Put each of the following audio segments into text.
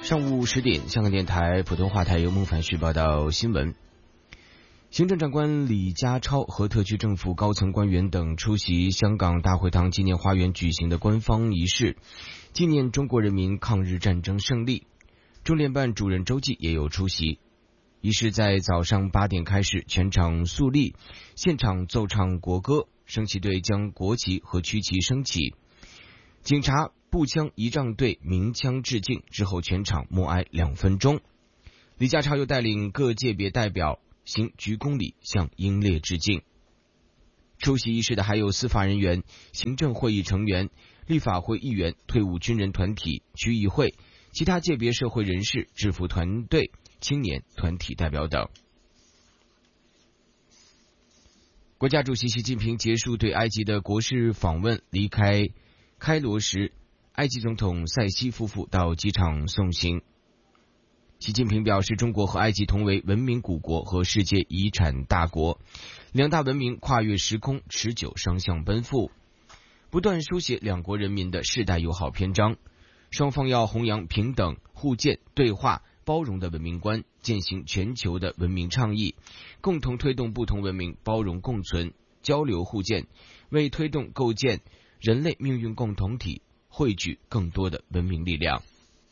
上午10点，香港电台普通话台由孟凡旭报道新闻。行政长官李家超和特区政府高层官员等出席香港大会堂纪念花园举行的官方仪式，纪念中国人民抗日战争胜利。中联办主任周济也有出席。仪式在早上8点开始，全场肃立，现场奏唱国歌，升旗队将国旗和区旗升起，警察步枪仪仗队鸣枪致敬，之后全场默哀2分钟。李家超又带领各界别代表行鞠躬礼，向英烈致敬。出席仪式的还有司法人员、行政会议成员、立法会议员、退伍军人团体、区议会、其他界别社会人士、制服团队、青年团体代表等。国家主席习近平结束对埃及的国事访问，离开开罗时，埃及总统塞西夫妇到机场送行。习近平表示，中国和埃及同为文明古国和世界遗产大国，两大文明跨越时空，持久双向奔赴，不断书写两国人民的世代友好篇章。双方要弘扬平等、互鉴、对话、包容的文明观，践行全球的文明倡议，共同推动不同文明包容共存、交流互鉴，为推动构建人类命运共同体汇聚更多的文明力量。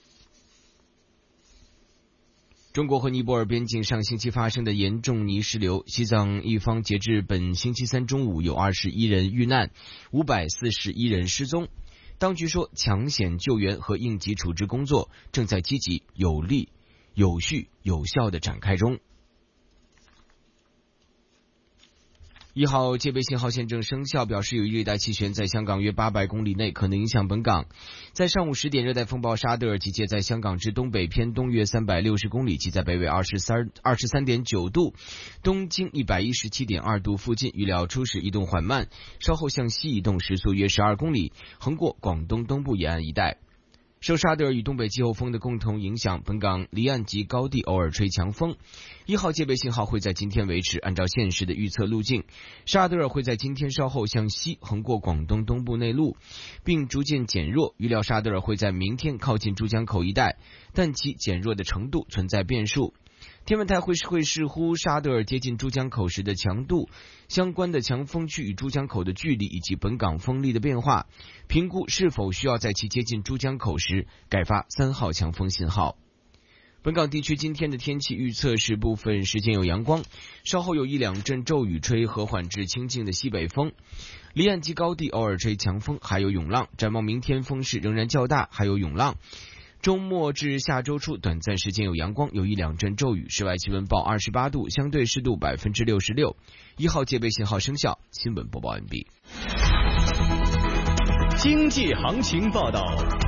中国和尼泊尔边境上星期发生的严重泥石流，西藏一方截至本星期三中午有21人遇难，541人失踪。当局说，抢险救援和应急处置工作正在积极、有力、有序、有效地展开中。1号戒备信号现正生效，表示有一热带气旋在香港约800公里内，可能影响本港。在上午10点，热带风暴沙德尔集结在香港之东北偏东约360公里，即在北纬23.9度、东经117.2度附近，预料初始移动缓慢，稍后向西移动，时速约12公里，横过广东东部沿岸一带。受沙德尔与东北季候风的共同影响，本港离岸及高地偶尔吹强风。1号戒备信号会在今天维持。按照现时的预测路径，沙德尔会在今天稍后向西横过广东东部内陆，并逐渐减弱。预料沙德尔会在明天靠近珠江口一带，但其减弱的程度存在变数。天文台会视乎沙德尔接近珠江口时的强度、相关的强风区与珠江口的距离以及本港风力的变化，评估是否需要在其接近珠江口时改发3号强风信号。本港地区今天的天气预测是部分时间有阳光，稍后有1-2阵骤雨，吹和缓至清劲的西北风，离岸及高地偶尔吹强风，还有涌浪。展望明天风势仍然较大，还有涌浪。周末至下周初短暂时间有阳光，有1-2阵骤雨，室外气温报28度，相对湿度66%。1号戒备信号生效。新闻播报完毕。 经济行情报道。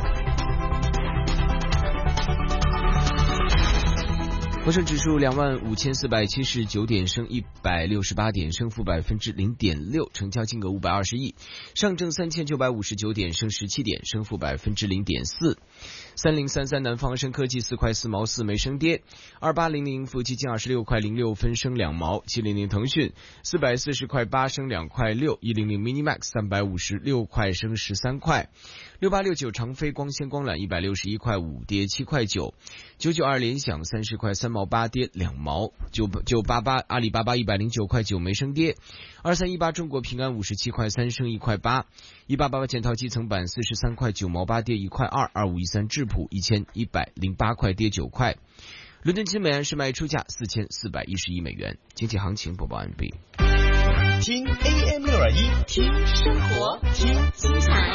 恒生指数25479点，升168点，升幅0.6%，成交金额520亿。上证3959点，升17点，升幅0.4%。3033南方生科技4块4毛4没升跌。2800富基金26块06分升2毛。700腾讯440块8升2块6。100 Minimax 356块升13块。6869长飞光纤光缆161块5跌7块9。992联想30块3毛8跌2毛。988阿里巴巴109块9没升跌。2318中国平安57块3升1块8。1888建滔基层板43块9毛8跌1块2。2513智普1108块跌9块。伦敦金每安士卖出价4411美元。经济行情播报完毕。 听 AM621， 听生活，听精彩，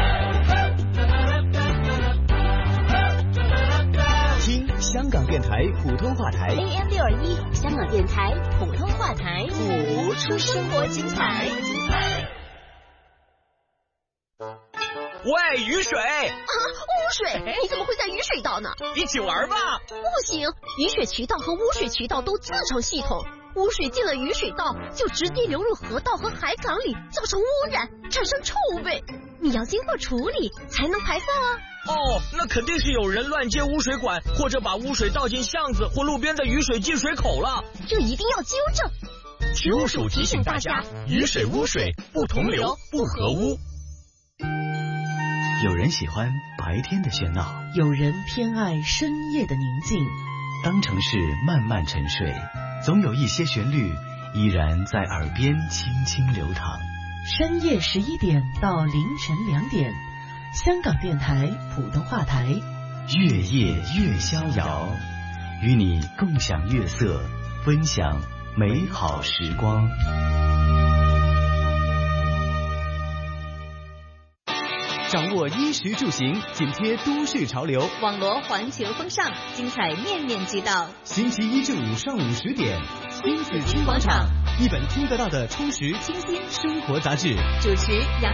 听香港电台普通话台 AM621， 香港电台普通话台，谱出生活精彩。 喂，雨水啊，污水！你怎么会在雨水道呢？ 一起玩吧。 不行，雨水渠道和污水渠道都自成系统，污水进了雨水道就直接流入河道和海港里，造成污染，产生臭味。你要经过处理才能排放啊。 哦，那肯定是有人乱接污水管，或者把污水倒进巷子或路边的雨水进水口了。 这一定要纠正。 植物署提醒大家，雨水污水不同流不合污。 有人喜欢把白天的喧闹， 有人偏爱深夜的宁静。 当城市慢慢沉睡，总有一些旋律依然在耳边轻轻流淌。 深夜11点到凌晨2点，香港电台普通话台， 月夜月逍遥，与你共享月色，分享美好时光。 掌握衣食住行，紧贴都市潮流， 网罗环球风尚，精彩面面俱到。 星期一至五上午10点， 新紫金广场， 一本听得到的充实清新生活杂志。 主持杨